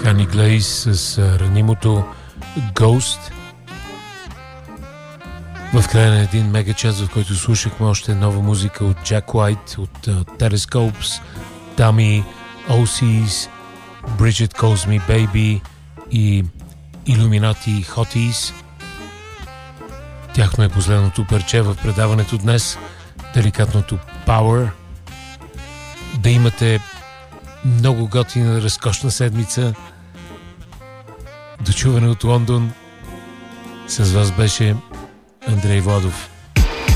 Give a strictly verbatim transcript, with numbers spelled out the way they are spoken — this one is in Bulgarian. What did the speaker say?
Хани Глейс с ранимото Ghost. В края на един мега час, в който слушахме още нова музика от Jack White, от uh, Telescopes, Dummy, о си's, Bridget Calls Me Baby и Illuminati Hotties. Тяхно е последното парче в предаването днес, деликатното Power. Да имате много готина, разкошна седмица. Дочуване от Лондон. С вас беше Андрей Владов.